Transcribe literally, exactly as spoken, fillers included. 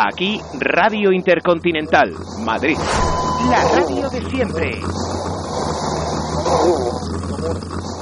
Aquí Radio Intercontinental, Madrid. La radio de siempre.